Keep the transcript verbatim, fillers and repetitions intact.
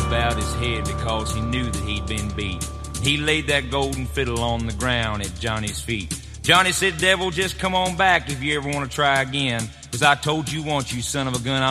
bowed his head because he knew that he'd been beat. He laid that golden fiddle on the ground at Johnny's feet. Johnny said, devil, just come on back if you ever want to try again, 'cause I told you once, you son of a gun,